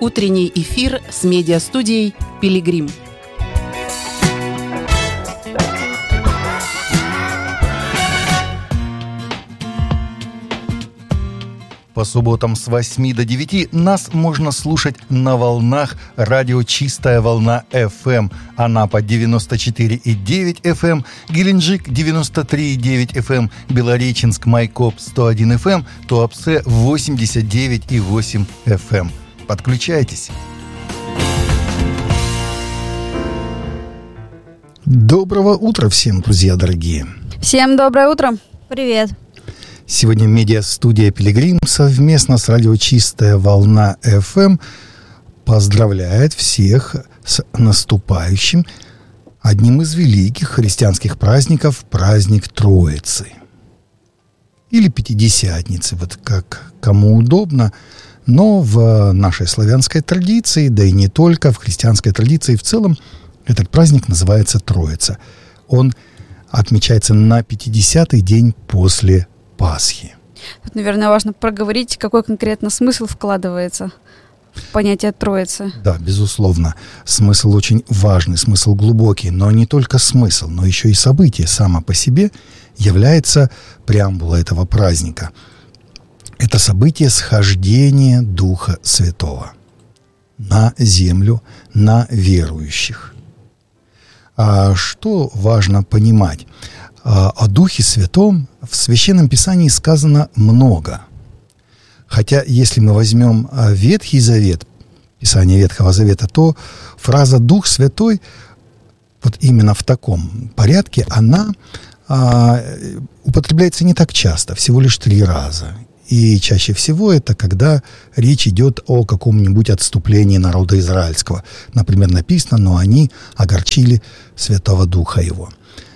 Утренний эфир с медиастудией «Пилигрим». По субботам с 8 до 9 нас можно слушать на волнах радио «Чистая волна FM». Анапа 94,9 FM, Геленджик 93,9 FM, Белореченск, Майкоп 101 FM, Туапсе 89,8 FM. Подключайтесь. Доброго утра всем, друзья дорогие. Всем доброе утро. Привет. Сегодня медиастудия «Пилигрим» совместно с радио «Чистая волна FM» поздравляет всех с наступающим одним из великих христианских праздников — праздник Троицы. Или Пятидесятницы, вот как кому удобно. Но в нашей славянской традиции, да и не только, в христианской традиции в целом, этот праздник называется Троица. Он отмечается на 50-й день после Пасхи. Тут, наверное, важно проговорить, какой конкретно смысл вкладывается в понятие Троицы. Да, безусловно. Смысл очень важный, смысл глубокий. Но не только смысл, но еще и событие само по себе является преамбулой этого праздника. Это событие схождения Духа Святого на землю, на верующих. А что важно понимать? О Духе Святом в Священном Писании сказано много. Хотя, если мы возьмем Ветхий Завет, Писание Ветхого Завета, то фраза «Дух Святой» вот именно в таком порядке, она употребляется не так часто, всего лишь 3 раза. И чаще всего это когда речь идет о каком-нибудь отступлении народа израильского. Например, написано: «Но они огорчили Святого Духа Его».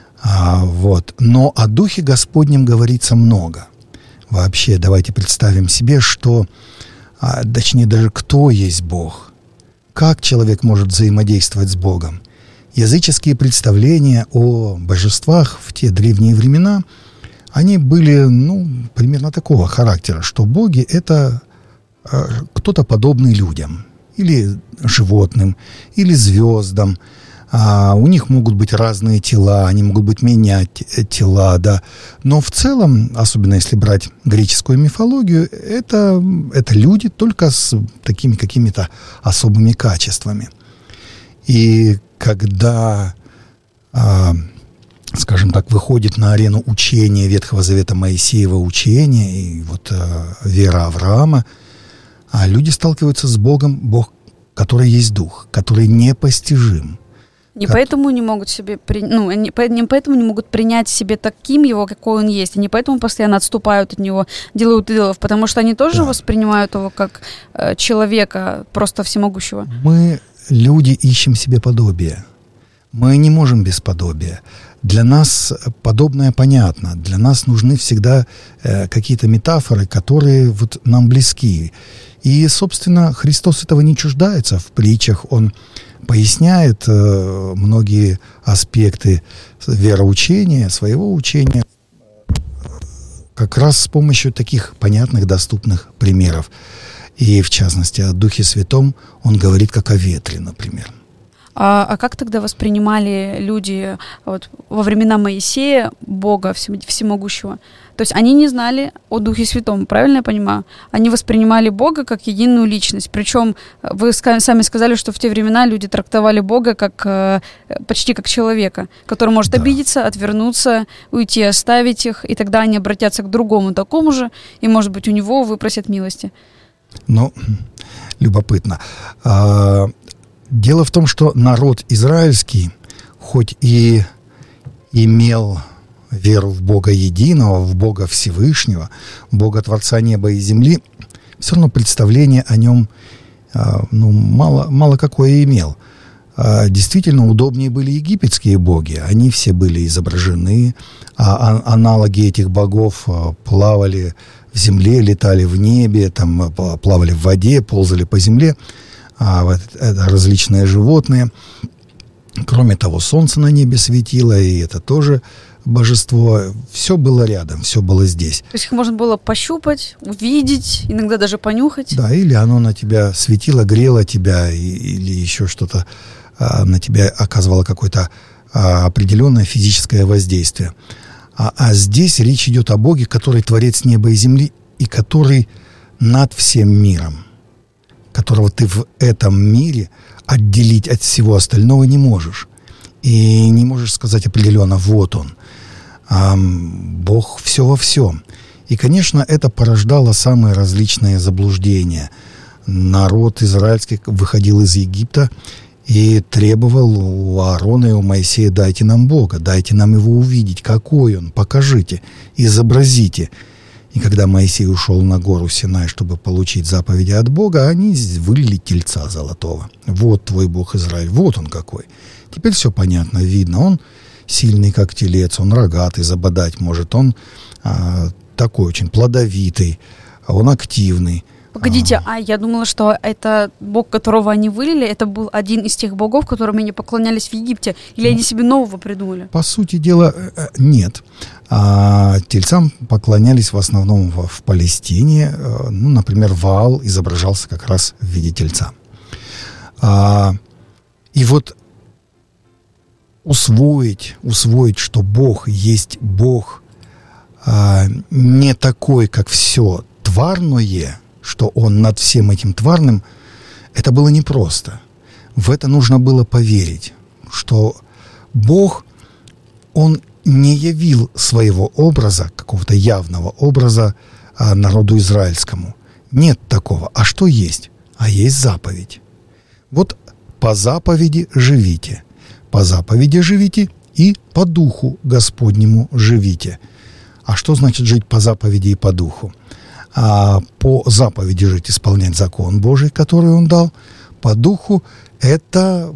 Но о Духе Господнем говорится много. Вообще, давайте представим себе, что, точнее даже кто есть Бог, как человек может взаимодействовать с Богом. Языческие представления о божествах в те древние времена, они были, примерно такого характера, что боги — это кто-то подобный людям, или животным, или звездам. У них могут быть разные тела, они могут быть менять тела, да. Но в целом, особенно если брать греческую мифологию, это люди только с такими какими-то особыми качествами. И когда, скажем так, выходит на арену учения Ветхого Завета, Моисеева учения и вот вера Авраама, люди сталкиваются с Богом, Бог, который есть Дух, который непостижим. Поэтому не могут поэтому не могут принять себе таким его, какой он есть. Они поэтому постоянно отступают от него, делают идолов, потому что они тоже воспринимают его как человека, просто всемогущего. Мы, люди, ищем себе подобие. Мы не можем без подобия. Для нас подобное понятно. Для нас нужны всегда какие-то метафоры, которые вот нам близки. И, собственно, Христос этого не чуждается. В притчах Он поясняет многие аспекты вероучения, своего учения, как раз с помощью таких понятных, доступных примеров. И, в частности, о Духе Святом Он говорит как о ветре, например. А как тогда воспринимали люди во времена Моисея Бога всемогущего? То есть они не знали о Духе Святом, правильно я понимаю? Они воспринимали Бога как единую личность. Причем вы сами сказали, что в те времена люди трактовали Бога как почти как человека, который может обидеться, отвернуться, уйти, оставить их, и тогда они обратятся к другому такому же, и, может быть, у него выпросят милости. Любопытно. Дело в том, что народ израильский, хоть и имел веру в Бога единого, в Бога Всевышнего, Бога Творца неба и земли, все равно представление о нем мало какое имел. Действительно, удобнее были египетские боги. Они все были изображены, аналоги этих богов плавали в земле, летали в небе, плавали в воде, ползали по земле. Это различные животные. Кроме того, солнце на небе светило, и это тоже божество, все было рядом, все было здесь. То есть их можно было пощупать, увидеть, иногда даже понюхать. Да, или оно на тебя светило, грело тебя, или еще что-то на тебя оказывало какое-то определенное физическое воздействие. А здесь речь идет о Боге, который творец неба и земли, и который над всем миром, которого ты в этом мире отделить от всего остального не можешь. И не можешь сказать определенно, вот он. Бог все во всем. И, конечно, это порождало самые различные заблуждения. Народ израильский выходил из Египта и требовал у Аарона и у Моисея: дайте нам Бога, дайте нам его увидеть, какой он, покажите, изобразите. И когда Моисей ушел на гору Синай, чтобы получить заповеди от Бога, они вылили тельца золотого. Вот твой Бог Израиль, вот он какой. Теперь все понятно, видно. Он сильный, как телец, он рогатый, забодать может, он такой очень плодовитый, он активный. Погодите, я думала, что это Бог, которого они вылили, это был один из тех богов, которым они поклонялись в Египте, или они себе нового придумали? По сути дела, нет. Тельцам поклонялись в основном в Палестине. Например, Ваал изображался как раз в виде тельца. И вот усвоить, что Бог есть Бог не такой, как все тварное, что Он над всем этим тварным, это было непросто. В это нужно было поверить, что Бог, Он не явил своего образа, какого-то явного образа народу израильскому. Нет такого. А что есть? А есть заповедь. Вот по заповеди живите. По заповеди живите и по духу Господнему живите. А что значит жить по заповеди и по духу? По заповеди жить, исполнять закон Божий, который Он дал. По духу это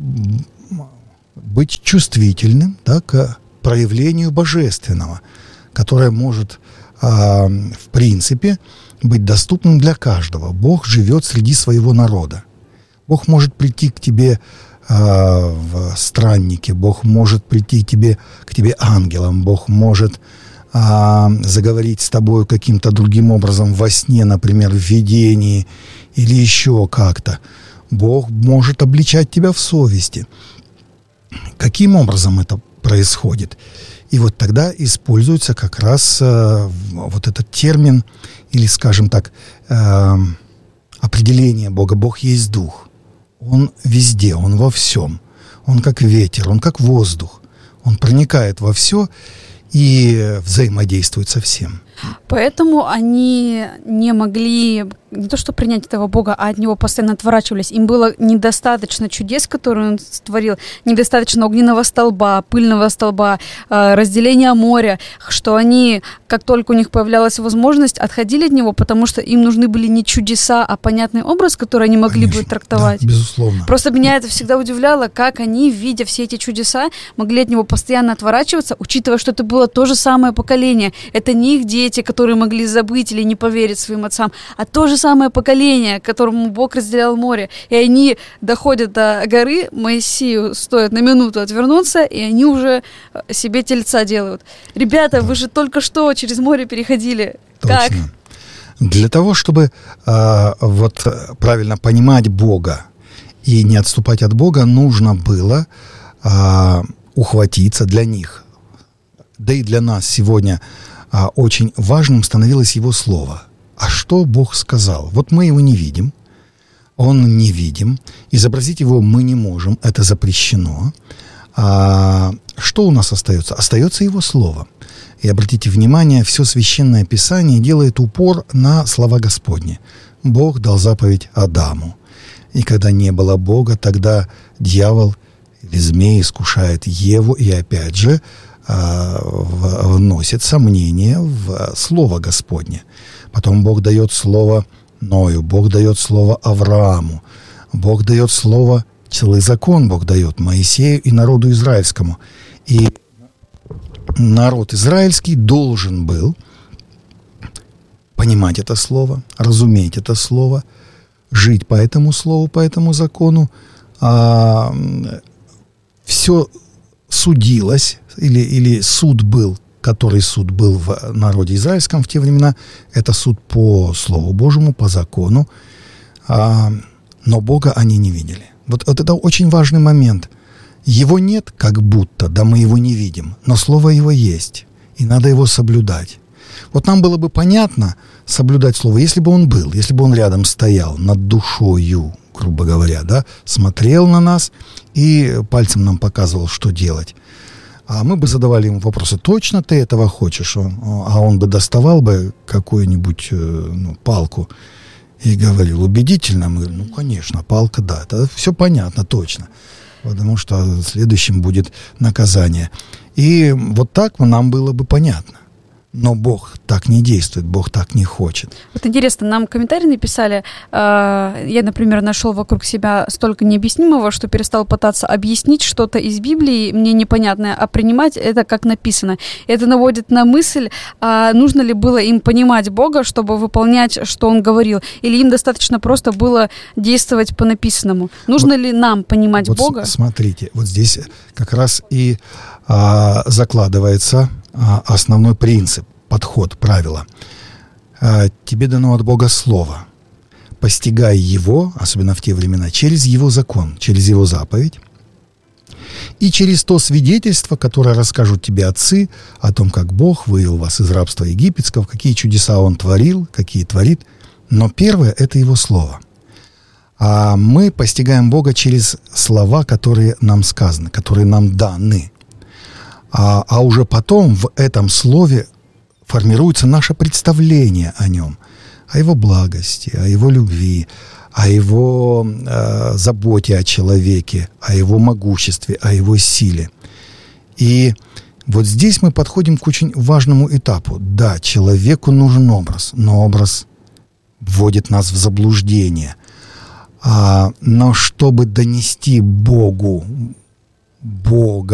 быть чувствительным, да, к проявлению божественного, которое может, в принципе, быть доступным для каждого. Бог живет среди своего народа. Бог может прийти к тебе в страннике, Бог может прийти к тебе ангелом, Бог может заговорить с тобой каким-то другим образом во сне, например, в видении или еще как-то. Бог может обличать тебя в совести. Каким образом это происходит? И вот тогда используется как раз вот этот термин, или, скажем так, определение Бога. Бог есть дух. Он везде, Он во всем. Он как ветер, Он как воздух. Он проникает во все и взаимодействует со всем. Поэтому они не могли не то что принять этого Бога, а от Него постоянно отворачивались. Им было недостаточно чудес, которые Он створил, недостаточно огненного столба, пыльного столба, разделения моря, что они, как только у них появлялась возможность, отходили от Него, потому что им нужны были не чудеса, а понятный образ, который они могли бы трактовать. Да, безусловно. Просто меня это всегда удивляло, как они, видя все эти чудеса, могли от Него постоянно отворачиваться, учитывая, что это было то же самое поколение. Это не их дети, которые могли забыть или не поверить своим отцам, а то же самое поколение, которому Бог разделял море. И они доходят до горы, Моисею стоит на минуту отвернуться, и они уже себе тельца делают. Ребята, вы же только что через море переходили. Точно. Как? Для того, чтобы вот правильно понимать Бога и не отступать от Бога, нужно было ухватиться для них. Да и для нас сегодня очень важным становилось Его Слово. А что Бог сказал? Вот мы Его не видим, Он не видим, изобразить Его мы не можем, это запрещено. Что у нас остается? Остается Его Слово. И обратите внимание, все Священное Писание делает упор на слова Господни. Бог дал заповедь Адаму. И когда не было Бога, тогда дьявол или змей искушает Еву, и опять же вносит сомнение в Слово Господне. Потом Бог дает слово Ною, Бог дает слово Аврааму, Бог дает слово, целый закон Бог дает Моисею и народу израильскому. И народ израильский должен был понимать это слово, разуметь это слово, жить по этому слову, по этому закону. Все судилось, или суд был который суд был в народе израильском в те времена, это суд по Слову Божьему, по закону, но Бога они не видели. Вот это очень важный момент. Его нет как будто, да мы его не видим, но Слово Его есть, и надо его соблюдать. Вот нам было бы понятно соблюдать Слово, если бы Он был, если бы Он рядом стоял над душою, грубо говоря, да, смотрел на нас и пальцем нам показывал, что делать. А мы бы задавали ему вопросы: точно ты этого хочешь? А он бы доставал бы какую-нибудь палку и говорил убедительно. Мы говорим: ну, конечно, палка, да, это все понятно, точно. Потому что следующим будет наказание. И вот так нам было бы понятно. Но Бог так не действует, Бог так не хочет. Вот интересно, нам комментарии написали, я, например, нашел вокруг себя столько необъяснимого, что перестал пытаться объяснить что-то из Библии, мне непонятное, а принимать это как написано. Это наводит на мысль, нужно ли было им понимать Бога, чтобы выполнять, что Он говорил, или им достаточно просто было действовать по написанному. Нужно ли нам понимать Бога? Смотрите, вот здесь как раз и закладывается основной принцип, подход, правило. Тебе дано от Бога Слово. Постигай его, особенно в те времена, через его закон, через его заповедь и через то свидетельство, которое расскажут тебе отцы о том, как Бог вывел вас из рабства египетского, какие чудеса Он творил, какие творит. Но первое – это Его Слово. А мы постигаем Бога через слова, которые нам сказаны, которые нам даны. А уже потом в этом слове формируется наше представление о нем, о его благости, о его любви, о его заботе о человеке, о его могуществе, о его силе. И вот здесь мы подходим к очень важному этапу. Да, человеку нужен образ, но образ вводит нас в заблуждение. Но чтобы донести Бога